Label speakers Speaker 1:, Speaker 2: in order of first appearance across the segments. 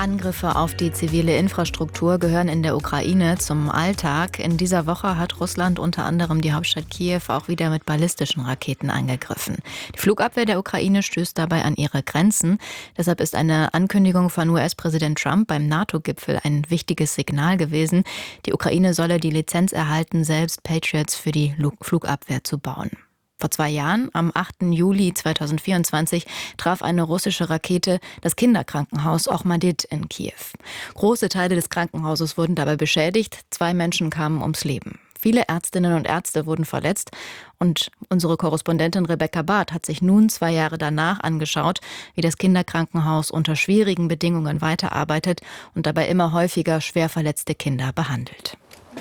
Speaker 1: Angriffe auf die zivile Infrastruktur gehören in der Ukraine zum Alltag. In dieser Woche hat Russland unter anderem die Hauptstadt Kiew auch wieder mit ballistischen Raketen angegriffen. Die Flugabwehr der Ukraine stößt dabei an ihre Grenzen. Deshalb ist eine Ankündigung von US-Präsident Trump beim NATO-Gipfel ein wichtiges Signal gewesen. Die Ukraine solle die Lizenz erhalten, selbst Patriots für die Flugabwehr zu bauen. Vor 2 Jahren, am 8. Juli 2024, traf eine russische Rakete das Kinderkrankenhaus Ochmadit in Kiew. Große Teile des Krankenhauses wurden dabei beschädigt, 2 Menschen kamen ums Leben. Viele Ärztinnen und Ärzte wurden verletzt und unsere Korrespondentin Rebecca Barth hat sich nun 2 Jahre danach angeschaut, wie das Kinderkrankenhaus unter schwierigen Bedingungen weiterarbeitet und dabei immer häufiger schwer verletzte Kinder behandelt.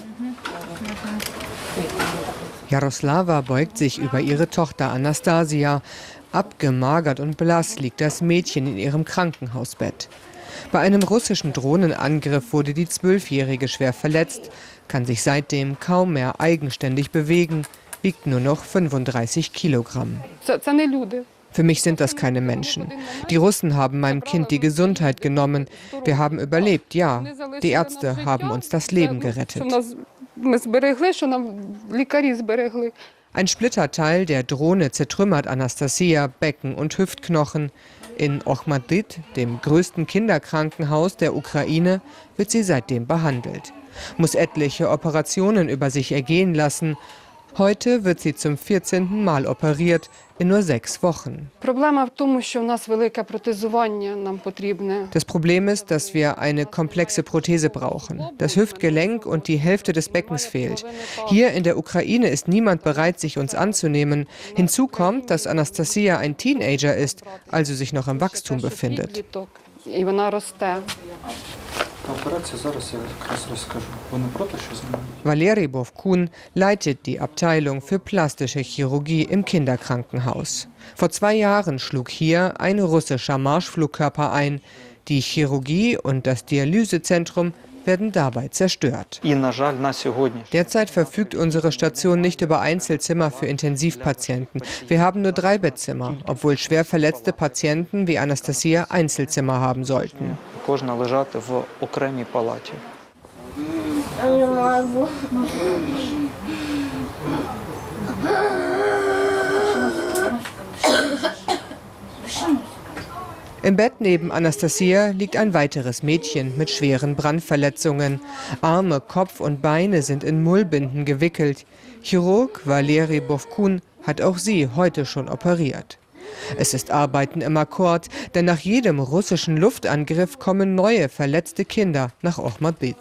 Speaker 2: Jaroslava beugt sich über ihre Tochter Anastasia. Abgemagert und blass liegt das Mädchen in ihrem Krankenhausbett. Bei einem russischen Drohnenangriff wurde die 12-Jährige schwer verletzt, kann sich seitdem kaum mehr eigenständig bewegen, wiegt nur noch 35 Kilogramm. Für mich sind das keine Menschen. Die Russen haben meinem Kind die Gesundheit genommen. Wir haben überlebt, ja. Die Ärzte haben uns das Leben gerettet. Ein Splitterteil der Drohne zertrümmert Anastasia Becken und Hüftknochen. In Ochmadit, dem größten Kinderkrankenhaus der Ukraine, wird sie seitdem behandelt. Muss etliche Operationen über sich ergehen lassen. Heute wird sie zum 14. Mal operiert, in nur 6 Wochen. Das Problem ist, dass wir eine komplexe Prothese brauchen. Das Hüftgelenk und die Hälfte des Beckens fehlt. Hier in der Ukraine ist niemand bereit, sich uns anzunehmen. Hinzu kommt, dass Anastasia ein Teenager ist, also sich noch im Wachstum befindet. Valeri Bovkun leitet die Abteilung für plastische Chirurgie im Kinderkrankenhaus. Vor 2 Jahren schlug hier ein russischer Marschflugkörper ein. Die Chirurgie und das Dialysezentrum werden dabei zerstört. Derzeit verfügt unsere Station nicht über Einzelzimmer für Intensivpatienten. Wir haben nur 3 Bettzimmer, obwohl schwer verletzte Patienten wie Anastasia Einzelzimmer haben sollten. Im Bett neben Anastasia liegt ein weiteres Mädchen mit schweren Brandverletzungen. Arme, Kopf und Beine sind in Mullbinden gewickelt. Chirurg Valeri Bovkun hat auch sie heute schon operiert. Es ist Arbeiten im Akkord, denn nach jedem russischen Luftangriff kommen neue verletzte Kinder nach Ochmadit.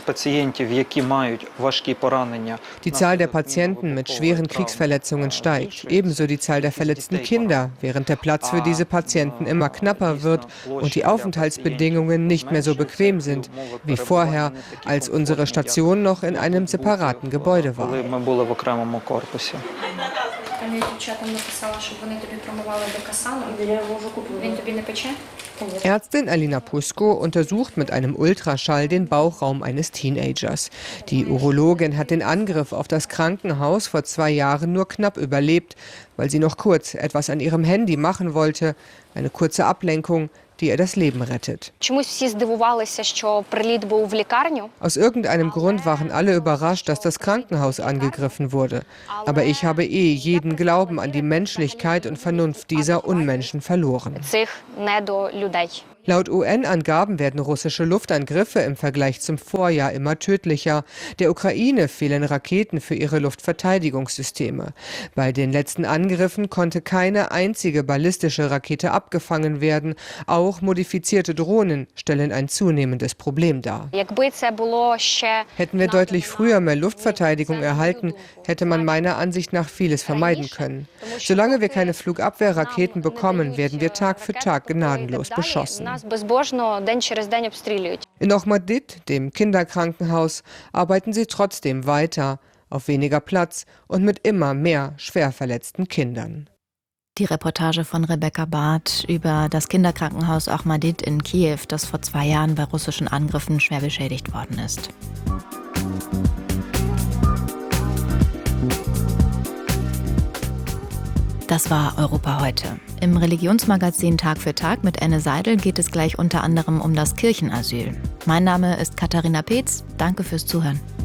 Speaker 2: Die Zahl der Patienten mit schweren Kriegsverletzungen steigt, ebenso die Zahl der verletzten Kinder, während der Platz für diese Patienten immer knapper wird und die Aufenthaltsbedingungen nicht mehr so bequem sind wie vorher, als unsere Station noch in einem separaten Gebäude war. Ärztin Alina Pusko untersucht mit einem Ultraschall den Bauchraum eines Teenagers. Die Urologin hat den Angriff auf das Krankenhaus vor 2 Jahren nur knapp überlebt, weil sie noch kurz etwas an ihrem Handy machen wollte. Eine kurze Ablenkung, die ihr das Leben rettet. Aus irgendeinem Grund waren alle überrascht, dass das Krankenhaus angegriffen wurde. Aber ich habe jeden Glauben an die Menschlichkeit und Vernunft dieser Unmenschen verloren. Laut UN-Angaben werden russische Luftangriffe im Vergleich zum Vorjahr immer tödlicher. Der Ukraine fehlen Raketen für ihre Luftverteidigungssysteme. Bei den letzten Angriffen konnte keine einzige ballistische Rakete abgefangen werden. Auch modifizierte Drohnen stellen ein zunehmendes Problem dar. Hätten wir deutlich früher mehr Luftverteidigung erhalten, hätte man meiner Ansicht nach vieles vermeiden können. Solange wir keine Flugabwehrraketen bekommen, werden wir Tag für Tag gnadenlos beschossen. In Ochmadit, dem Kinderkrankenhaus, arbeiten sie trotzdem weiter, auf weniger Platz und mit immer mehr schwer verletzten Kindern.
Speaker 1: Die Reportage von Rebecca Barth über das Kinderkrankenhaus Ochmadit in Kiew, das vor 2 Jahren bei russischen Angriffen schwer beschädigt worden ist. Das war Europa heute. Im Religionsmagazin Tag für Tag mit Anne Seidel geht es gleich unter anderem um das Kirchenasyl. Mein Name ist Katharina Peetz. Danke fürs Zuhören.